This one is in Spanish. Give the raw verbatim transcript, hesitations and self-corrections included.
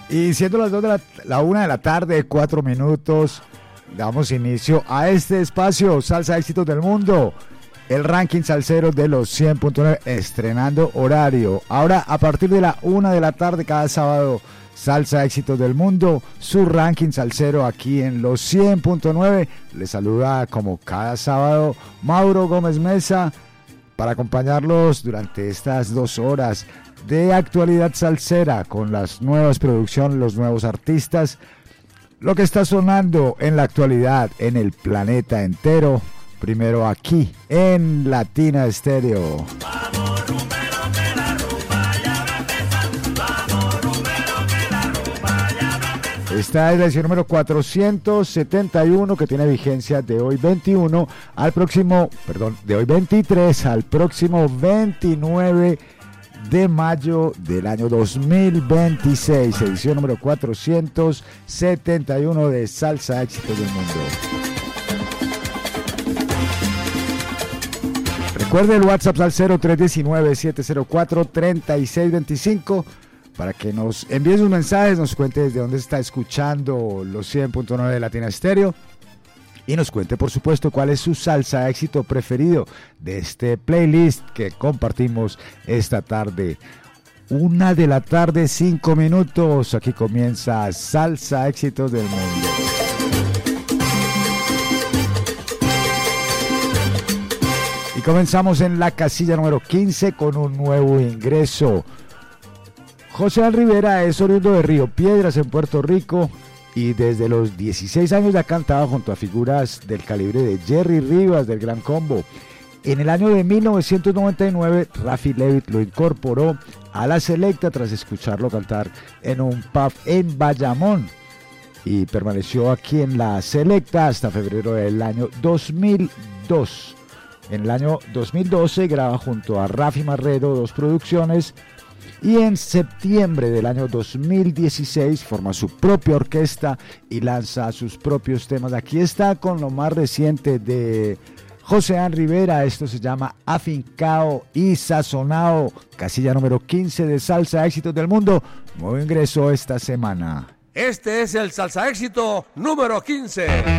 Y siendo las dos de la, la una de la tarde, cuatro minutos, damos inicio a este espacio, Salsa Éxitos del Mundo, el ranking salsero de los cien punto nueve, estrenando horario. Ahora, a partir de la una de la tarde, cada sábado, Salsa Éxitos del Mundo, su ranking salsero aquí en los cien punto nueve. Les saluda como cada sábado Mauro Gómez Mesa para acompañarlos durante estas dos horas de actualidad salsera con las nuevas producciones, los nuevos artistas, lo que está sonando en la actualidad en el planeta entero. Primero aquí en Latina Estéreo. Vamos, rumbero, que la rumba ya va a empezar. Vamos, rumbero, que la rumba ya va a empezar. Esta es la edición número cuatrocientos setenta y uno que tiene vigencia de hoy veintiuno al próximo, perdón, de hoy veintitrés al próximo veintinueve de mayo del año dos mil veintiséis, edición número cuatrocientos setenta y uno de Salsa Éxitos del Mundo. Recuerde el WhatsApp salsero tres uno nueve, siete cero cuatro, tres seis dos cinco para que nos envíe sus mensajes, nos cuente desde dónde está escuchando los cien punto nueve de Latina Estéreo y nos cuente, por supuesto, cuál es su salsa éxito preferido de este playlist que compartimos esta tarde. Una de la tarde, cinco minutos. Aquí comienza Salsa Éxitos del Mundo. Y comenzamos en la casilla número quince con un nuevo ingreso. José Ángel Rivera es oriundo de Río Piedras, en Puerto Rico, y desde los dieciséis años ha cantado junto a figuras del calibre de Jerry Rivas del Gran Combo. En el año de mil novecientos noventa y nueve, Rafi Levitt lo incorporó a la selecta tras escucharlo cantar en un pub en Bayamón, y permaneció aquí en la selecta hasta febrero del año dos mil dos. En el año dos mil doce graba junto a Rafi Marrero dos producciones y en septiembre del año dos mil dieciséis forma su propia orquesta y lanza sus propios temas. Aquí está con lo más reciente de José Ángel Rivera, esto se llama Afincao y Sazonao, casilla número quince de Salsa Éxitos del Mundo, nuevo ingreso esta semana. Este es el Salsa Éxito número quince.